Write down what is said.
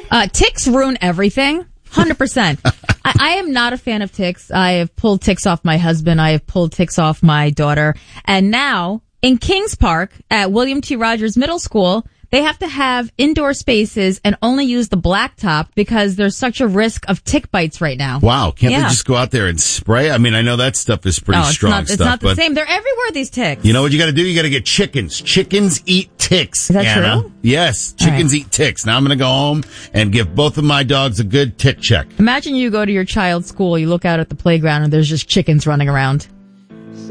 Ticks ruin everything. 100%. I am not a fan of ticks. I have pulled ticks off my husband. I have pulled ticks off my daughter. And now in Kings Park at William T. Rogers Middle School, they have to have indoor spaces and only use the blacktop because there's such a risk of tick bites right now. Wow. Can't they just go out there and spray? I mean, I know that stuff is pretty strong stuff. It's not the same. They're everywhere, these ticks. You know what you got to do? You got to get chickens. Chickens eat ticks. Is that Anna. true? Yes. Chickens eat ticks. Now I'm going to go home and give both of my dogs a good tick check. Imagine you go to your child's school, you look out at the playground, and there's just chickens running around.